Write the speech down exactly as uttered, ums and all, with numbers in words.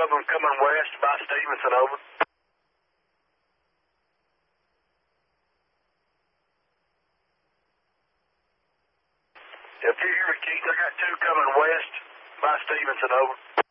of them coming west by Stevenson, over. If you hear me, Keith, I got two coming west by Stevenson, over.